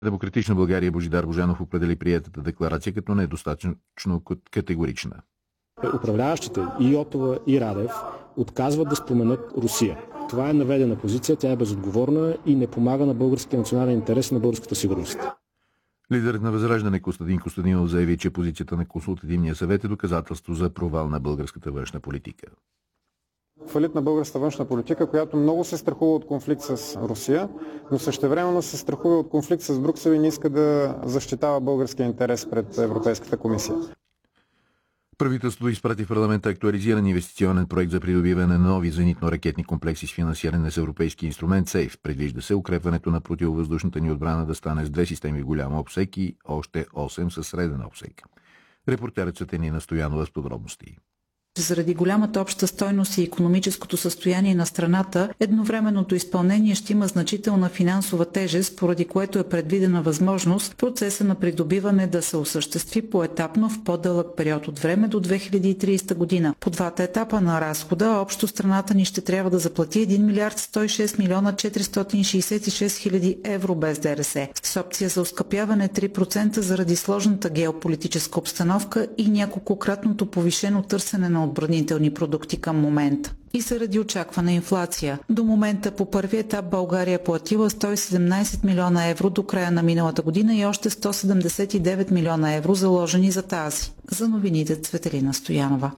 Демократична България Божидар Божанов определи приетата декларация като недостатъчно категорична. Управляващите и Йотова и Радев отказват да споменат Русия. Това е наведена позиция, тя е безотговорна и не помага на българския национален интерес и на българската сигурност. Лидерът на Възраждане Костадин Костадинов заяви, че позицията на Консултативния съвет е доказателство за провал на българската външна политика. Фалит на българската външна политика, която много се страхува от конфликт с Русия, но същевременно се страхува от конфликт с Брюксел и не иска да защитава българския интерес пред Европейската комисия. Правителството изпрати в парламента актуализиран инвестиционен проект за придобиване на нови зенитно-ракетни комплекси с финансиране с европейски инструмент СЕЙФ. Предвижда се укрепването на противовъздушната ни отбрана да стане с 2 системи в голям обсек и още 8 със среден обсек. Репортерът Цветанина Стоянова с подробности. Заради голямата обща стойност и икономическото състояние на страната, едновременното изпълнение ще има значителна финансова тежест, поради което е предвидена възможност процеса на придобиване да се осъществи поетапно в по-дълъг период от време до 2030 година. По двата етапа на разхода, общо страната ни ще трябва да заплати 1 милиард 106 милиона 466 хиляди евро без ДДС, с опция за оскъпяване 3% заради сложната геополитическа обстановка и няколкократното повишено търсене на отбранителни продукти към момента. И заради очаквана инфлация. До момента по първи етап България е платила 117 милиона евро до края на миналата година и още 179 милиона евро заложени за тази. За новините Цветелина Стоянова.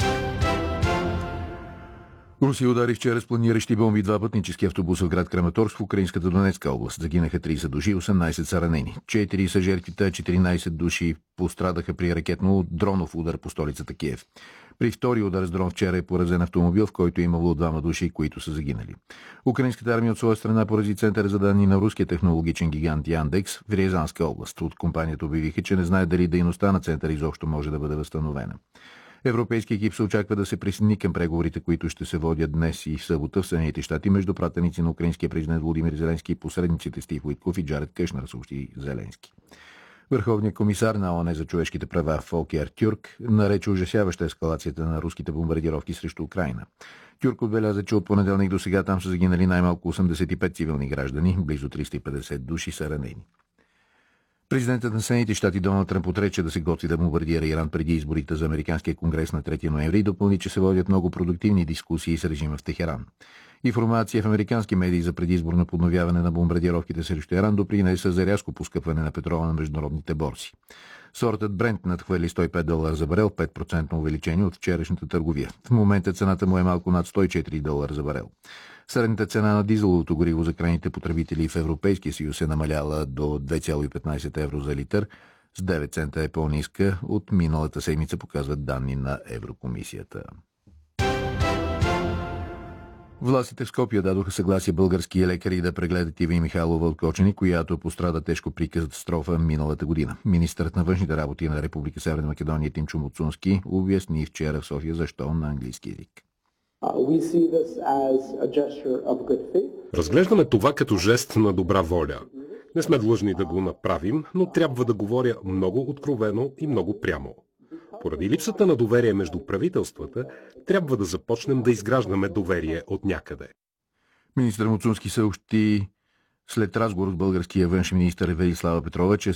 Русия удари вчера с планиращи бомби 2 пътнически автобуса в град Краматорск в украинската Донецка област. Загинаха 30 души, 18 са ранени. 4 са жертвите, 14 души пострадаха при ракетно-дронов удар по столицата Киев. При втори удар с дрон вчера е поразен автомобил, в който е имало 2 души, които са загинали. Украинската армия от своя страна порази центъра за данни на руския технологичен гигант Яндекс в Рязанска област. От компанията обявиха, че не знаят дали дейността на центъра изобщо може да бъде възстановена. Европейски екип се очаква да се присъедини към преговорите, които ще се водят днес и в събота в Съединените щати между пратеници на украинския президент Володимир Зеленски и посредниците Стив Уитков и Джаред Къшнер, съобщи Зеленски. Върховният комисар на ООН за човешките права Фолкер Тюрк нарече ужасяваща ескалацията на руските бомбардировки срещу Украйна. Тюрк отбеляза, че от понеделник до сега там са загинали най-малко 85 цивилни граждани, близо 350 души са ранени. Президентът на Съединените щати Доналд Тръмп отрече да се готви да бомбардира Иран преди изборите за Американския конгрес на 3 ноември и допълни, че се водят много продуктивни дискусии с режима в Техеран. Информация в американски медии за предизборно подновяване на бомбардировките срещу Иран допринесе за рязко поскъпване на петрола на международните борси. Сортът Брент надхвърли $105 за барел, 5% увеличение от вчерашната търговия. В момента цената му е малко над $104 за барел. Средната цена на дизеловото гориво за крайните потребители в Европейския съюз е намаляла до 2,15 евро за литър, с 9 цента е по-ниска от миналата седмица, показват данни на Еврокомисията. Властите в Скопие дадоха съгласие български лекари да прегледат Ива Михайлова от Кочани, която пострада тежко при катастрофа миналата година. Министърът на външните работи на Република Северна Македония Тимчо Муцунски обясни вчера в София защо на английски език. Разглеждаме това като жест на добра воля. Не сме длъжни да го направим, но трябва да говоря много откровено и много прямо. Поради липсата на доверие между правителствата, трябва да започнем да изграждаме доверие от някъде. Министър Муцунски съобщи след разговор с българския външен министър Велислава Петрова, че